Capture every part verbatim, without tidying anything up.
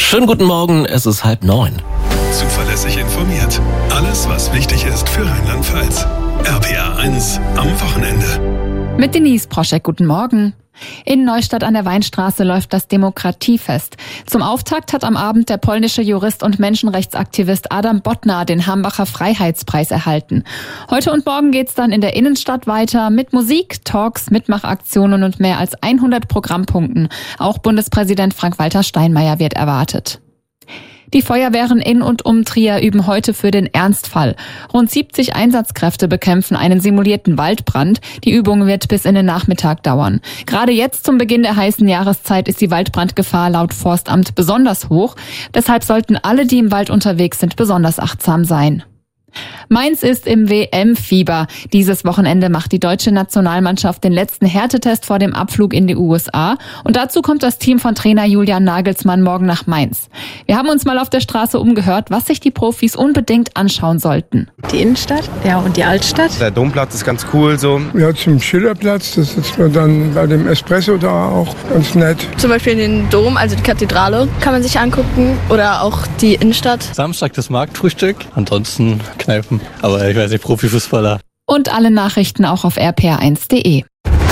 Schönen guten Morgen, es ist halb neun. Zuverlässig informiert. Alles, was wichtig ist für Rheinland-Pfalz. R P R eins am Wochenende. Mit Denise Proschek, guten Morgen. In Neustadt an der Weinstraße läuft das Demokratiefest. Zum Auftakt hat am Abend der polnische Jurist und Menschenrechtsaktivist Adam Bodnar den Hambacher Freiheitspreis erhalten. Heute und morgen geht's dann in der Innenstadt weiter mit Musik, Talks, Mitmachaktionen und mehr als hundert Programmpunkten. Auch Bundespräsident Frank-Walter Steinmeier wird erwartet. Die Feuerwehren in und um Trier üben heute für den Ernstfall. Rund siebzig Einsatzkräfte bekämpfen einen simulierten Waldbrand. Die Übung wird bis in den Nachmittag dauern. Gerade jetzt zum Beginn der heißen Jahreszeit ist die Waldbrandgefahr laut Forstamt besonders hoch. Deshalb sollten alle, die im Wald unterwegs sind, besonders achtsam sein. Mainz ist im W M-Fieber. Dieses Wochenende macht die deutsche Nationalmannschaft den letzten Härtetest vor dem Abflug in die U S A. Und dazu kommt das Team von Trainer Julian Nagelsmann morgen nach Mainz. Wir haben uns mal auf der Straße umgehört, was sich die Profis unbedingt anschauen sollten. Die Innenstadt, ja, und die Altstadt. Der Domplatz ist ganz cool so. Ja, zum Schillerplatz, das ist dann bei dem Espresso da auch ganz nett. Zum Beispiel den Dom, also die Kathedrale, kann man sich angucken. Oder auch die Innenstadt. Samstag das Marktfrühstück, ansonsten Kneipen. Aber ich weiß nicht, Profifußballer. Und alle Nachrichten auch auf r p r eins punkt de.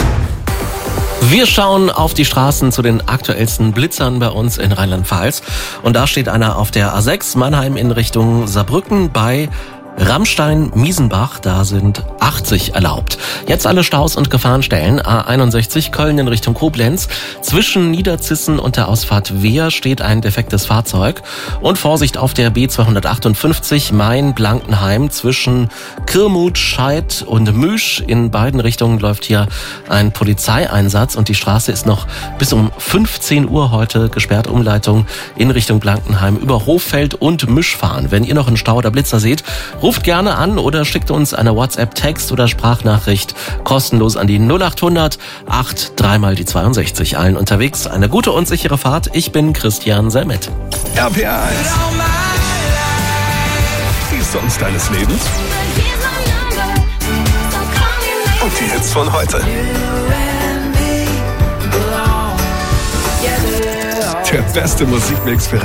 Wir schauen auf die Straßen zu den aktuellsten Blitzern bei uns in Rheinland-Pfalz. Und da steht einer auf der A sechs Mannheim in Richtung Saarbrücken bei Rammstein-Miesenbach, da sind achtzig erlaubt. Jetzt alle Staus und Gefahrenstellen. A einundsechzig Köln in Richtung Koblenz. Zwischen Niederzissen und der Ausfahrt Wehr steht ein defektes Fahrzeug. Und Vorsicht auf der B zweihundertachtundfünfzig Main-Blankenheim zwischen Kirmut, Scheid und Müsch. In beiden Richtungen läuft hier ein Polizeieinsatz und die Straße ist noch bis um fünfzehn Uhr heute gesperrt. Umleitung in Richtung Blankenheim über Hoffeld und Müsch fahren. Wenn ihr noch einen Stau oder Blitzer seht, ruft gerne an oder schickt uns eine WhatsApp-Text oder Sprachnachricht kostenlos an die null acht hundert acht drei mal die zweiundsechzig. Allen unterwegs eine gute und sichere Fahrt. Ich bin Christian Selmet. R P R eins. Die Songs deines Lebens. Und die Hits von heute. Der beste Musikmix für